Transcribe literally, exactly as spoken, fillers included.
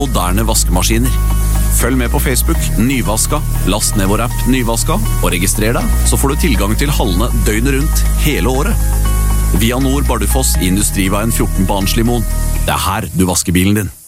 moderne vaskemaskiner. Følg med på Facebook, Nyvaska, last ned vår app Nyvaska, og registrer deg, så får du tilgang til hallene døgnet rundt hele året. Via Nord Bardufoss i Industriveien fjorten på Anslimoen. Det er her du vasker bilen din.